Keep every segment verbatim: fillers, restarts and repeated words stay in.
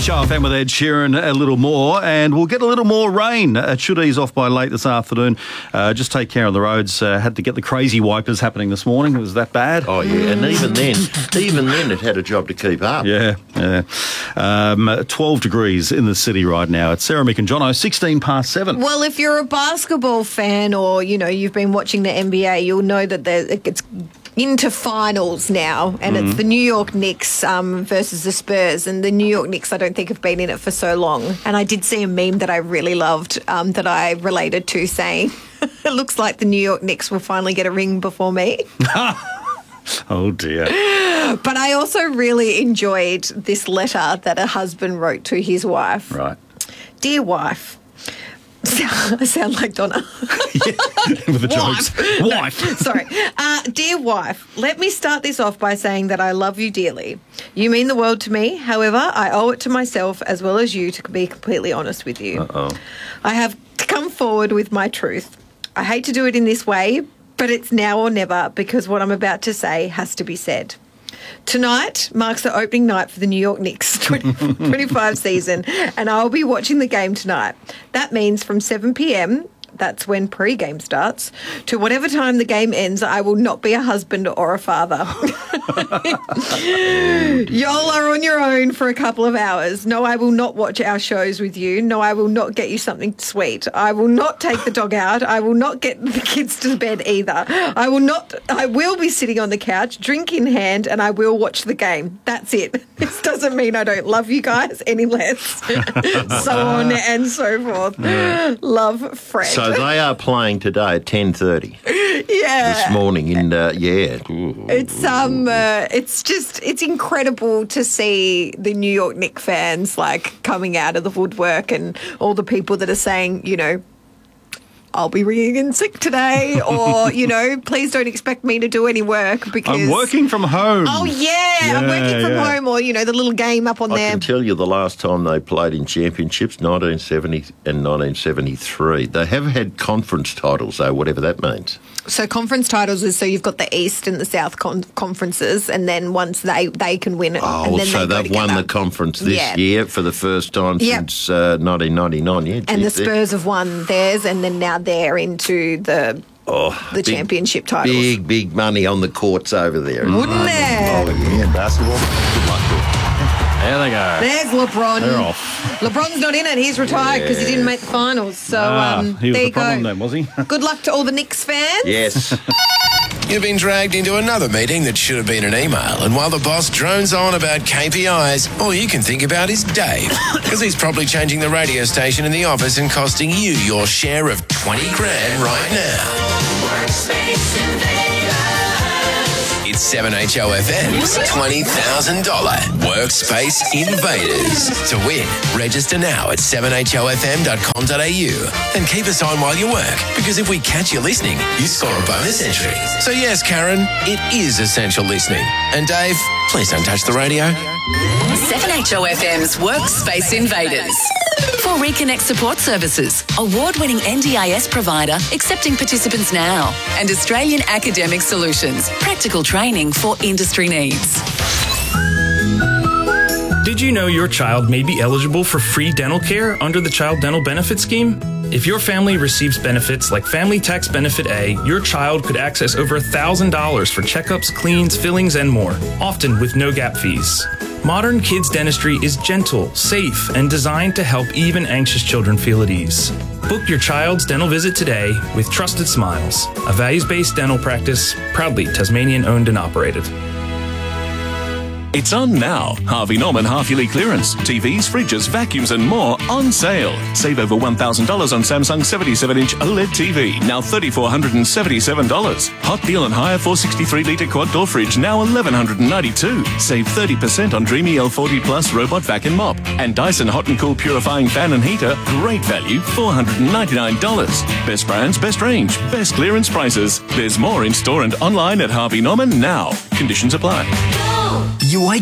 H R F M with Ed Sheeran a little more, and we'll get a little more rain. It should ease off by late this afternoon. Uh, just take care of the roads. Uh, had to get the crazy wipers happening this morning. It was that bad. Oh, yeah, and even then, even then it had a job to keep up. Yeah, yeah. Um, twelve degrees in the city right now. It's Sarah, Mick and Jono, sixteen past seven. Well, if you're a basketball fan or, you know, you've been watching the N B A, you'll know that there, it's into finals now, and mm. it's the New York Knicks um, versus the Spurs, and the New York Knicks I don't think have been in it for so long. And I did see a meme that I really loved um, that I related to, saying it looks like the New York Knicks will finally get a ring before me. Oh dear. But I also really enjoyed this letter that a husband wrote to his wife. Right. Dear wife, I sound like Donna. Yeah, with the jokes. Wife. No, sorry. Uh, dear wife, let me start this off by saying that I love you dearly. You mean the world to me. However, I owe it to myself as well as you to be completely honest with you. Uh-oh. I have come forward with my truth. I hate to do it in this way, but it's now or never because what I'm about to say has to be said. Tonight marks the opening night for the New York Knicks twenty twenty-five season, and I'll be watching the game tonight. That means from seven p.m, that's when pre-game starts, to whatever time the game ends, I will not be a husband or a father. Y'all are on your own for a couple of hours. No, I will not watch our shows with you. No, I will not get you something sweet. I will not take the dog out. I will not get the kids to bed either. I will not, I will be sitting on the couch, drink in hand, and I will watch the game. That's it. This doesn't mean I don't love you guys any less. So on and so forth. Yeah. Love, Fred. So they are playing today at ten thirty. Yeah. This morning, and uh, yeah. It's um, uh, it's just, it's incredible to see the New York Knicks fans, like, coming out of the woodwork, and all the people that are saying, you know, I'll be ringing in sick today, or, you know, please don't expect me to do any work because I'm working from home. Oh, yeah, yeah I'm working from yeah. home, or, you know, the little game up on I there. I can tell you the last time they played in championships, nineteen seventy and nineteen seventy-three. They have had conference titles, though, whatever that means. So conference titles is so you've got the East and the South con- conferences, and then once they, they can win it. Oh, and then so they they've won the conference this yeah. year for the first time yep. since uh, nineteen ninety-nine. Yeah, and the Spurs have won theirs, and then now they're into the oh, the big, championship titles. Big, big money on the courts over there. Wouldn't mm. there? Oh, yeah, basketball. Good luck to it. There they go. There's LeBron. They're off. LeBron's not in it. He's retired because yeah. he didn't make the finals. So ah, um, he was there the you problem go. then, was he? Good luck to all the Knicks fans. Yes. You've been dragged into another meeting that should have been an email, and while the boss drones on about K P Is, all you can think about is Dave, because he's probably changing the radio station in the office and costing you your share of twenty grand right now. Workspace Invaders. It's seven H O F M's twenty thousand dollars Workspace Invaders. To win, register now at seven h o f m dot com dot a u and keep us on while you work, because if we catch you listening, you score a bonus entry. So yes, Karen, it is essential listening. And Dave, please don't touch the radio. seven H O F M's Workspace Invaders. For Reconnect Support Services, award-winning N D I S provider accepting participants now, and Australian Academic Solutions, practical training for industry needs. Did you know your child may be eligible for free dental care under the Child Dental Benefit Scheme? If your family receives benefits like Family Tax Benefit A, your child could access over one thousand dollars for checkups, cleans, fillings, and more, often with no gap fees. Modern Kids Dentistry is gentle, safe, and designed to help even anxious children feel at ease. Book your child's dental visit today with Trusted Smiles, a values-based dental practice proudly Tasmanian-owned and operated. It's on now. Harvey Norman half-yearly clearance. T Vs, fridges, vacuums and more on sale. Save over one thousand dollars on Samsung seventy-seven inch OLED T V, now three thousand four hundred seventy-seven dollars. Hot deal on higher four hundred sixty-three litre quad door fridge, now one thousand one hundred ninety-two dollars. Save thirty percent on Dreamy L forty Plus robot vac and mop. And Dyson Hot and Cool purifying fan and heater, great value, four hundred ninety-nine dollars. Best brands, best range, best clearance prices. There's more in store and online at Harvey Norman now. Conditions apply. You wake up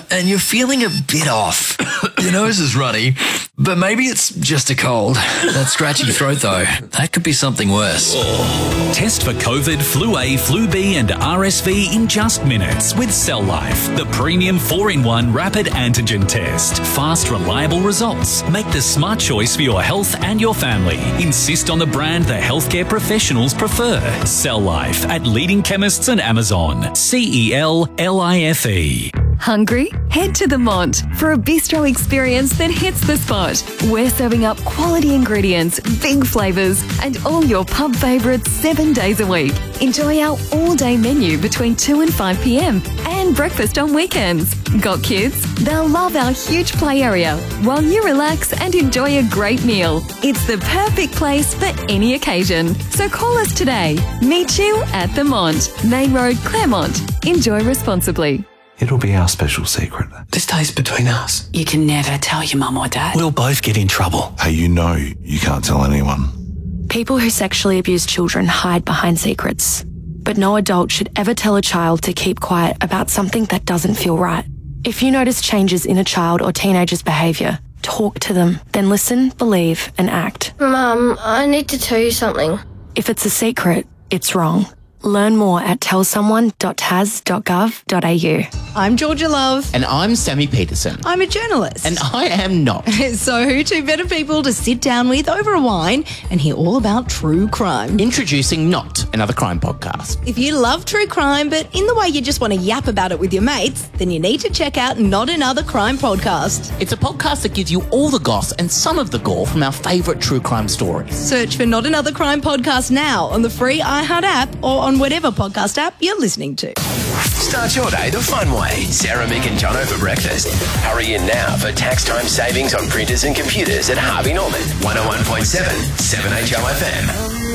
and you're feeling a bit off. Your nose is runny, but maybe it's just a cold. That scratchy throat, though, that could be something worse. Test for COVID, Flu A, Flu B and R S V in just minutes with Cell Life, the premium four in one rapid antigen test. Fast, reliable results. Make the smart choice for your health and your family. Insist on the brand the healthcare professionals prefer. Cell Life at leading chemists and Amazon. C E L L I F E. Hungry? Head to the Mont for a bistro experience that hits the spot. We're serving up quality ingredients, big flavours, and all your pub favourites seven days a week. Enjoy our all-day menu between two and five p m and breakfast on weekends. Got kids? They'll love our huge play area while you relax and enjoy a great meal. It's the perfect place for any occasion. So call us today. Meet you at the Mont, Main Road, Claremont. Enjoy responsibly. It'll be our special secret. This stays between us. You can never tell your mum or dad. We'll both get in trouble. Hey, you know you can't tell anyone. People who sexually abuse children hide behind secrets. But no adult should ever tell a child to keep quiet about something that doesn't feel right. If you notice changes in a child or teenager's behaviour, talk to them, then listen, believe and act. Mum, I need to tell you something. If it's a secret, it's wrong. Learn more at tell someone dot t a s dot gov dot a u. I'm Georgia Love. And I'm Sammy Peterson. I'm a journalist. And I am not. So who two better people to sit down with over a wine and hear all about true crime? Introducing Not, another crime podcast. If you love true crime, but in the way you just want to yap about it with your mates, then you need to check out Not Another Crime Podcast. It's a podcast that gives you all the goss and some of the gore from our favourite true crime stories. Search for Not Another Crime Podcast now on the free iHeart app or on whatever podcast app you're listening to. Start your day the fun way. Sarah, Mick and Jono for breakfast. Hurry in now for tax time savings on printers and computers at Harvey Norman. one oh one point seven, seven H L F M.